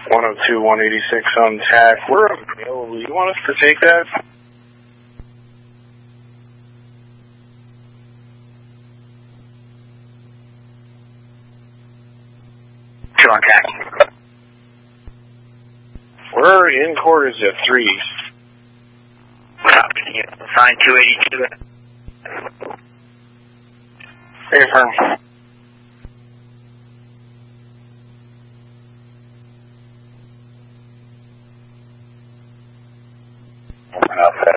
102, 186 on TAC. We're available. You want us to take that? Two on TAC. We're in quarters at 3. Copy. Sign 282. Hey, firm. Okay.